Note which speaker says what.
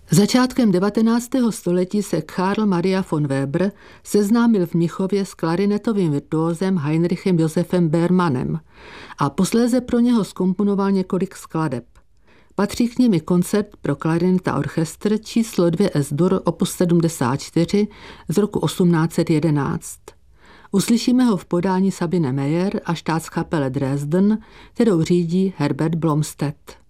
Speaker 1: Začátkem 19. století se Karl Maria von Weber seznámil v Mnichově s klarinetovým virtuózem Heinrichem Josefem Bermanem a posléze pro něho zkomponoval několik skladeb. Patří k nim i koncert pro klarinet a orchestr číslo 2 S-dur opus 74 z roku 1811. Uslyšíme ho v podání Sabine Meyer a Staatskapelle Dresden, kterou řídí Herbert Blomstedt.